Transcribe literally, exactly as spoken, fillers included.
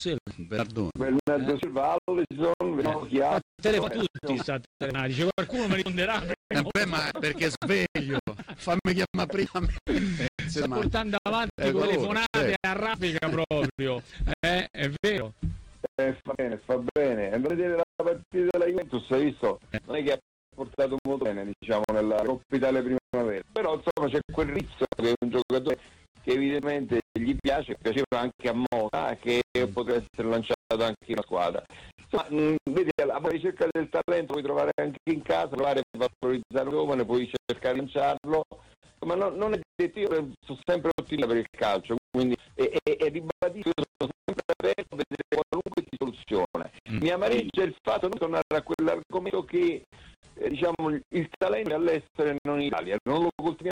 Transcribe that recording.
Bernardo Silva, Allison, eh, telefona tutti, sta telefonando, dice qualcuno mi risponderà. Eh, beh, ma perché sveglio, fammi chiamare prima. Sta portando avanti telefonate certo. a raffica proprio, eh, è vero. Eh, fa bene, fa bene. Andrei a vedere la partita della Juventus, hai visto? Non è che ha portato molto bene, diciamo, nella Coppa Italia Primavera, però insomma c'è quel Rizzo che è un giocatore che evidentemente gli piace, piaceva anche a Mota, che potrebbe essere lanciato anche in una squadra. Insomma, mh, vedi, alla ricerca del talento puoi trovare anche in casa, provare a valorizzare un giovane, puoi cercare di lanciarlo, ma no, non è detto, io sono sempre ottimista per il calcio, quindi e, e, e ribadisco, io sono sempre aperto a vedere qualunque soluzione. Mm. Mi amareggia il fatto di tornare a quell'argomento che eh, diciamo il talento è all'estero e non in Italia, non lo coltiviamo